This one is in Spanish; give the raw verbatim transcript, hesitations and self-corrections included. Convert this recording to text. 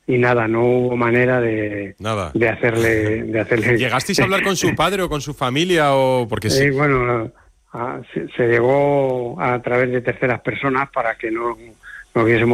y nada, no hubo manera de, nada. de hacerle... De hacerle... ¿Llegasteis a hablar con su padre o con su familia? o porque Sí, sí? bueno, a, se, se llegó a través de terceras personas para que no, no hubiésemos